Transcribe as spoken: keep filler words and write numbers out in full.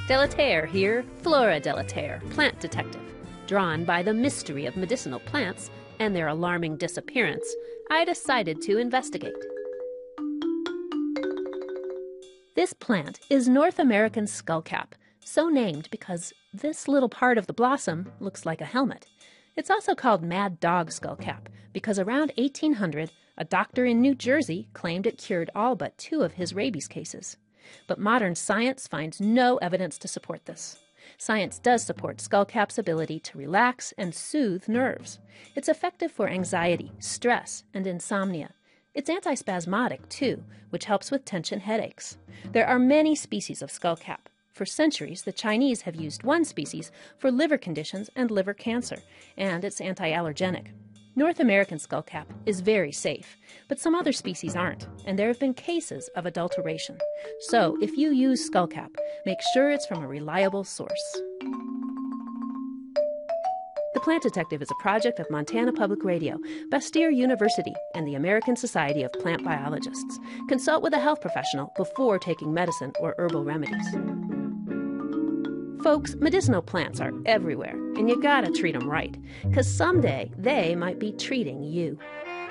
Delaterre here, Flora Delaterre, plant detective. Drawn by the mystery of medicinal plants and their alarming disappearance, I decided to investigate. This plant is North American skullcap, so named because this little part of the blossom looks like a helmet. It's also called mad dog skullcap because around eighteen hundred, a doctor in New Jersey claimed it cured all but two of his rabies cases. But modern science finds no evidence to support this. Science does support skullcap's ability to relax and soothe nerves. It's effective for anxiety, stress, and insomnia. It's antispasmodic, too, which helps with tension headaches. There are many species of skullcap. For centuries, the Chinese have used one species for liver conditions and liver cancer, and it's anti-allergenic. North American skullcap is very safe, but some other species aren't, and there have been cases of adulteration. So, if you use skullcap, make sure it's from a reliable source. The Plant Detective is a project of Montana Public Radio, Bastyr University, and the American Society of Plant Biologists. Consult with a health professional before taking medicine or herbal remedies. Folks, medicinal plants are everywhere, and you gotta treat them right, because someday they might be treating you.